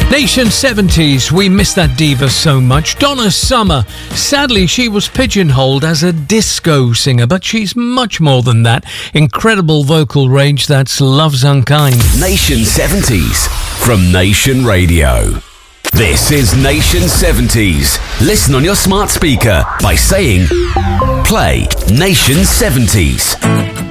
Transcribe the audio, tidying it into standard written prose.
Nation 70s, we miss that diva so much. Donna Summer. Sadly, she was pigeonholed as a disco singer, but she's much more than that. Incredible vocal range, that's Love's Unkind. Nation 70s from Nation Radio. This is Nation 70s. Listen on your smart speaker by saying, play Nation 70s.